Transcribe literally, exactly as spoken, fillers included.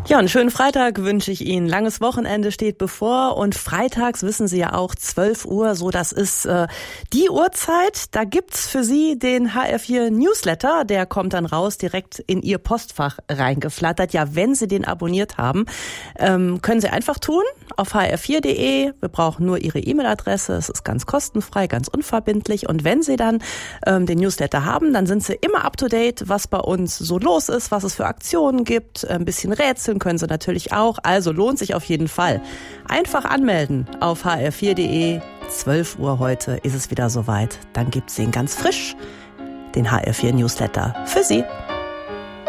Ja, einen schönen Freitag wünsche ich Ihnen. Langes Wochenende steht bevor und freitags wissen Sie ja auch zwölf Uhr, so das ist äh, die Uhrzeit. Da gibt's für Sie den H R vier Newsletter, der kommt dann raus direkt in Ihr Postfach reingeflattert. Ja, wenn Sie den abonniert haben, ähm, können Sie einfach tun auf h r vier punkt d e. Wir brauchen nur Ihre E-Mail-Adresse. Es ist ganz kostenfrei, ganz unverbindlich. Und wenn Sie dann ähm, den Newsletter haben, dann sind Sie immer up to date, was bei uns so los ist, was es für Aktionen gibt, ein bisschen Rätseln können Sie natürlich auch. Also lohnt sich auf jeden Fall. Einfach anmelden auf h r vier punkt d e. zwölf Uhr heute ist es wieder soweit. Dann gibt's ihn ganz frisch, den H R vier Newsletter für Sie.